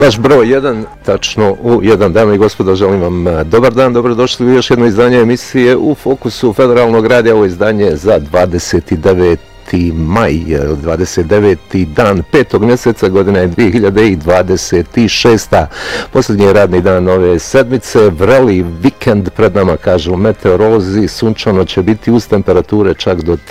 Vaš broj 1, tačno u 1, dame i gospodo, želim vam dobar dan, dobrodošli u još jedno izdanje emisije U fokusu Federalnog radija, ovo izdanje za 29. maj, 29. dan 5. mjeseca, godina je 2026. Posljednji radni dan ove sedmice, vreli vikend pred nama, kažu meteorolozi, sunčano će biti uz temperature čak do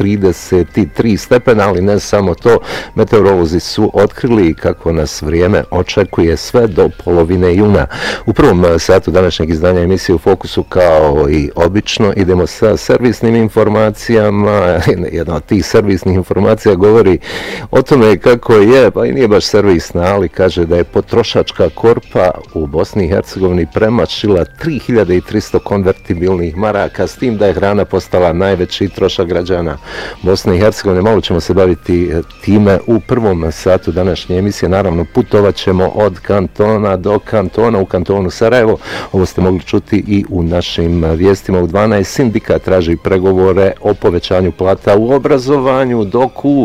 33 stepena, ali ne samo to, meteorolozi su otkrili kako nas vrijeme očekuje sve do polovine juna. U prvom satu današnjeg izdanja emisije U fokusu, kao i obično, idemo sa servisnim informacijama. Jedna od tih servisnih informacija govori o tome kako je, pa i nije baš servisna, ali kaže da je potrošačka korpa u Bosni i Hercegovini premašila 3300 konvertibilnih maraka, s tim da je hrana postala najveći trošak građana Bosne i Hercegovine. Malo ćemo se baviti time u prvom satu današnje emisije. Naravno, putovat ćemo od kantona do kantona. U kantonu Sarajevo, ovo ste mogli čuti i u našim vijestima u 12, sindikat traži pregovore o povećanju plata u obrazovanju, dok u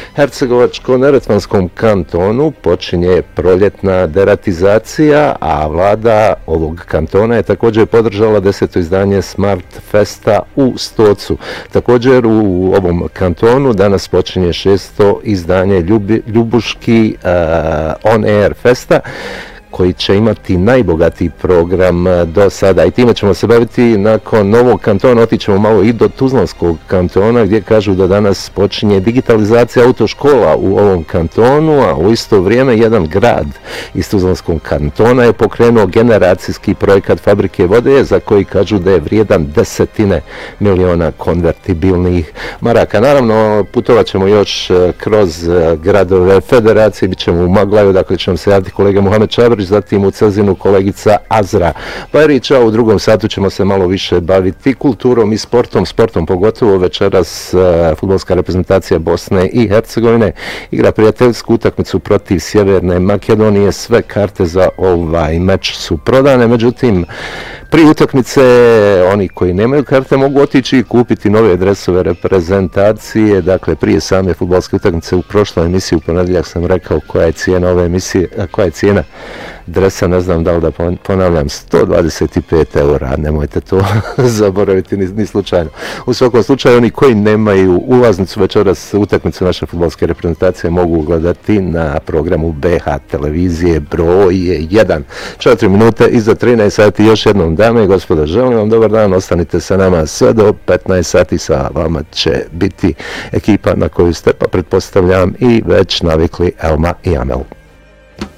Hercegovačko-neretvanskom kantonu počinje proljetna deratizacija, a vlada ovog kantona je također podržala 10. izdanje Smart Festa u Stocu. Također u ovom kantonu danas počinje 6. izdanje Ljubuški On Air Festa, koji će imati najbogatiji program do sada. I time ćemo se baviti nakon novog kantona. Otićemo malo i do Tuzlanskog kantona, gdje kažu da danas počinje digitalizacija autoškola u ovom kantonu, a u isto vrijeme jedan grad iz Tuzlanskog kantona je pokrenuo generacijski projekat fabrike vode, za koji kažu da je vrijedan 10 miliona konvertibilnih maraka. Naravno, putovat ćemo još kroz gradove federacije, bit ćemo u Maglaju, dakle ćemo se javiti kolega Muhamed Čabrić, zatim u Cezinu kolegica Azra Bajrić, a u drugom satu ćemo se malo više baviti kulturom i sportom pogotovo. Večeras fudbalska reprezentacija Bosne i Hercegovine igra prijateljsku utakmicu protiv Sjeverne Makedonije. Sve karte za ovaj meč su prodane, međutim prije utakmice oni koji nemaju karte mogu otići i kupiti nove dresove reprezentacije. Dakle, prije same fudbalske utakmice u prošloj emisiji u ponedjeljak sam rekao koja je cijena ove emisije, a koja je cijena dresa, ne znam da li da ponavljam, 125 eura, nemojte to zaboraviti ni slučajno. U svakom slučaju, oni koji nemaju ulaznicu večeras utakmicu naše fudbalske reprezentacije mogu gledati na programu BH televizije broj 1. 4 minute iza 13 sati. Još jednom, dame i gospodo, želim vam dobar dan, ostanite sa nama sve do 15 sati. Sa vama će biti ekipa na koju ste, pa pretpostavljam, i već navikli, Elma i Amel.